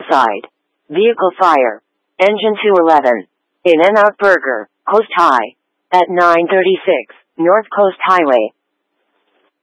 homicide. Vehicle fire. Engine 211. In-N-Out Burger, Coast High. At 936 North Coast Highway.